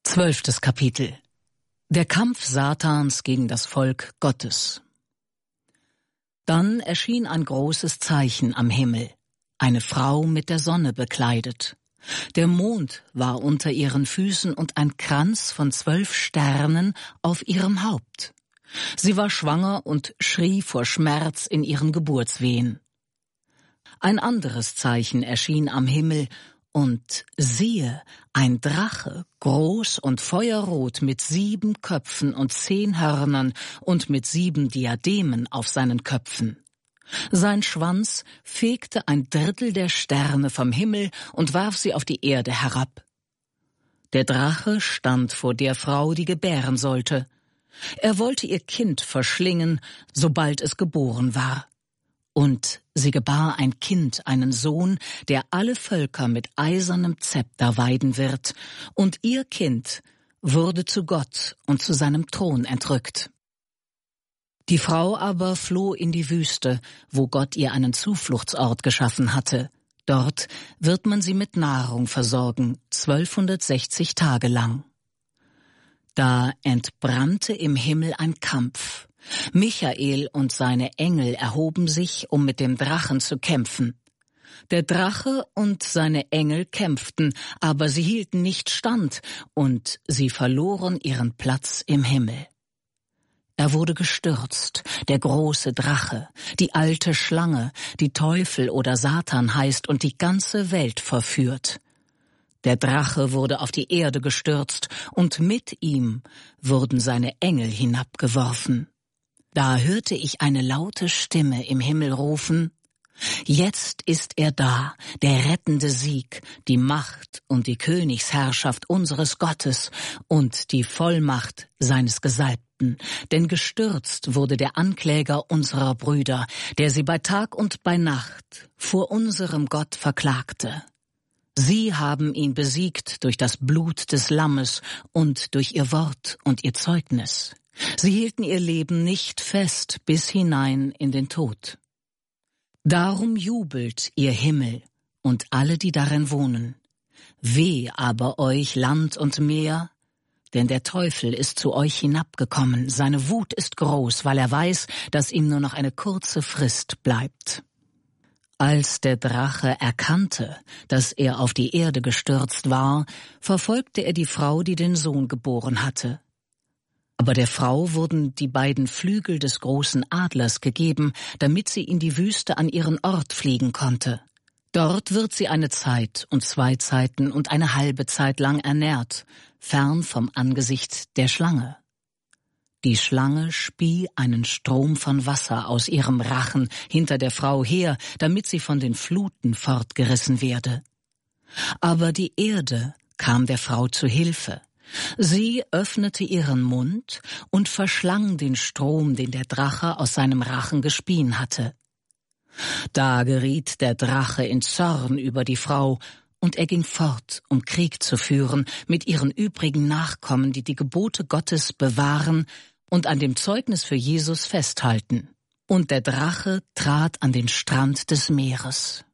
12. Kapitel. Der Kampf Satans gegen das Volk Gottes. Dann erschien ein großes Zeichen am Himmel, eine Frau mit der Sonne bekleidet. Der Mond war unter ihren Füßen und ein Kranz von 12 Sternen auf ihrem Haupt. Sie war schwanger und schrie vor Schmerz in ihren Geburtswehen. Ein anderes Zeichen erschien am Himmel, und siehe, ein Drache, groß und feuerrot, mit 7 Köpfen und 10 Hörnern und mit 7 Diademen auf seinen Köpfen. Sein Schwanz fegte ein Drittel der Sterne vom Himmel und warf sie auf die Erde herab. Der Drache stand vor der Frau, die gebären sollte. Er wollte ihr Kind verschlingen, sobald es geboren war. Und sie gebar ein Kind, einen Sohn, der alle Völker mit eisernem Zepter weiden wird, und ihr Kind wurde zu Gott und zu seinem Thron entrückt. Die Frau aber floh in die Wüste, wo Gott ihr einen Zufluchtsort geschaffen hatte. Dort wird man sie mit Nahrung versorgen, 1260 Tage lang. Da entbrannte im Himmel ein Kampf. Michael und seine Engel erhoben sich, um mit dem Drachen zu kämpfen. Der Drache und seine Engel kämpften, aber sie hielten nicht stand, und sie verloren ihren Platz im Himmel. Er wurde gestürzt, der große Drache, die alte Schlange, die Teufel oder Satan heißt und die ganze Welt verführt. Der Drache wurde auf die Erde gestürzt, und mit ihm wurden seine Engel hinabgeworfen. Da hörte ich eine laute Stimme im Himmel rufen: Jetzt ist er da, der rettende Sieg, die Macht und die Königsherrschaft unseres Gottes und die Vollmacht seines Gesalbten. Denn gestürzt wurde der Ankläger unserer Brüder, der sie bei Tag und bei Nacht vor unserem Gott verklagte. Sie haben ihn besiegt durch das Blut des Lammes und durch ihr Wort und ihr Zeugnis. Sie hielten ihr Leben nicht fest bis hinein in den Tod. Darum jubelt ihr Himmel und alle, die darin wohnen. Weh aber euch, Land und Meer, denn der Teufel ist zu euch hinabgekommen. Seine Wut ist groß, weil er weiß, dass ihm nur noch eine kurze Frist bleibt. Als der Drache erkannte, dass er auf die Erde gestürzt war, verfolgte er die Frau, die den Sohn geboren hatte. Aber der Frau wurden die beiden Flügel des großen Adlers gegeben, damit sie in die Wüste an ihren Ort fliegen konnte. Dort wird sie eine Zeit und 2 Zeiten und eine halbe Zeit lang ernährt, fern vom Angesicht der Schlange. Die Schlange spie einen Strom von Wasser aus ihrem Rachen hinter der Frau her, damit sie von den Fluten fortgerissen werde. Aber die Erde kam der Frau zu Hilfe. Sie öffnete ihren Mund und verschlang den Strom, den der Drache aus seinem Rachen gespien hatte. Da geriet der Drache in Zorn über die Frau, und er ging fort, um Krieg zu führen mit ihren übrigen Nachkommen, die die Gebote Gottes bewahren und an dem Zeugnis für Jesus festhalten. Und der Drache trat an den Strand des Meeres.